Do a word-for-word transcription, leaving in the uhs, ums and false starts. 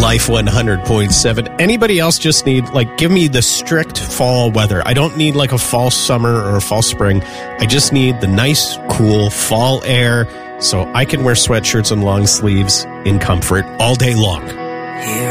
Life one hundred point seven. Anybody else just need, like, give me the strict fall weather. I don't need like a fall summer or a fall spring. I just need the nice, cool fall air so I can wear sweatshirts and long sleeves in comfort all day long. Here